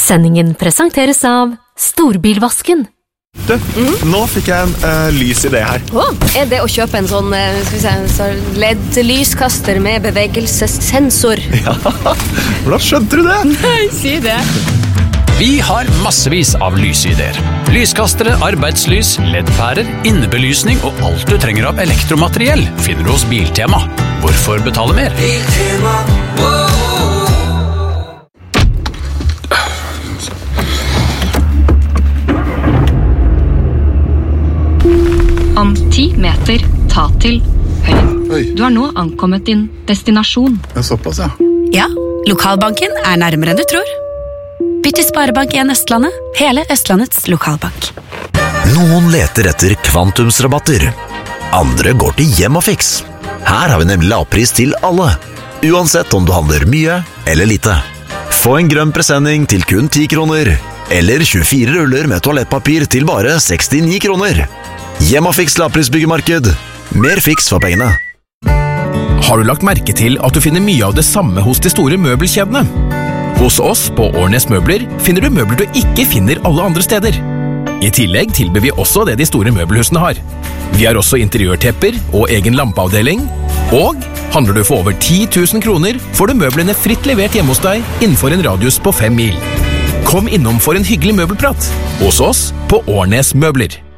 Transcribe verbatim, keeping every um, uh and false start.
Sendingen presenteres av Storbilvasken. Du, mm. nå fikk jeg en uh, lys idé her. Oh, er det å kjøpe en sånn, uh, skal vi si, sånn L E D-lyskaster med bevegelsessensor? Ja, hvordan skjønte du det? Nei, si det. Vi har massevis av lysideer. Lyskastere, arbeidslys, L E D-pærer, innebelysning og alt du trenger av elektromateriell finner du hos Biltema. Hvorfor betale mer? Biltema, wow. Om ti meter, ta til høyre. Oi. Du har nå ankommet din destinasjon. Ja, såpass, ja. Ja, lokalbanken er nærmere enn du tror. Bytt til Sparebank en Østlandet, hele Østlandets lokalbank. Noen leter etter kvantumsrabatter. Andre går til Hjemmafix. Her har vi nemlig lavpris til alle, uansett om du handler mye eller lite. Få en grønn presenning til kun ti kroner, eller tjuefire ruller med toalettpapir til bare sekstini kroner. Hjemmafix lavprisbyggemarked. Mer fiks for pengene. Har du lagt merke til at du finner mye av det samme hos de store møbelkjedene? Hos oss på Årnes Møbler finner du møbler du ikke finner alle andre steder. I tillegg tilbyr vi også det de store møbelhusene har. Vi har også interiørtepper og egen lampeavdeling. Og handler du for over ti tusen kroner, får du møblene fritt levert hjemme hos deg innenfor en radius på fem mil. Kom innom for en hyggelig møbelprat hos oss på Årnes Møbler.